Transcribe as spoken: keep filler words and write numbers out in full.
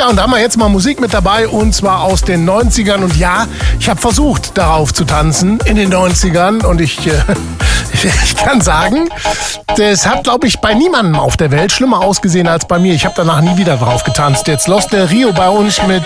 Ja, und da haben wir jetzt mal Musik mit dabei und zwar aus den neunzigern. Und ja, ich habe versucht, darauf zu tanzen in den neunzigern. Und ich, äh, ich kann sagen, das hat, glaube ich, bei niemandem auf der Welt schlimmer ausgesehen als bei mir. Ich habe danach nie wieder drauf getanzt. Jetzt Los Del Rio bei uns mit